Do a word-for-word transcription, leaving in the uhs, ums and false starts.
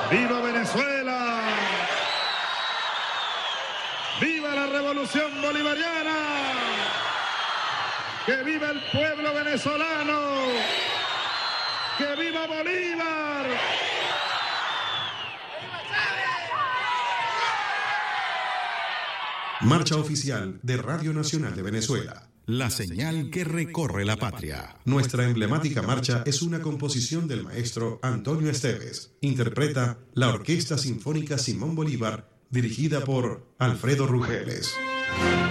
¡Viva Venezuela! ¡Viva la revolución bolivariana! ¡Que viva el pueblo venezolano! ¡Que viva Bolívar! Marcha oficial de Radio Nacional de Venezuela. La señal que recorre la patria. Nuestra emblemática marcha es una composición del maestro Antonio Esteves. Interpreta la Orquesta Sinfónica Simón Bolívar, dirigida por Alfredo Rugeles.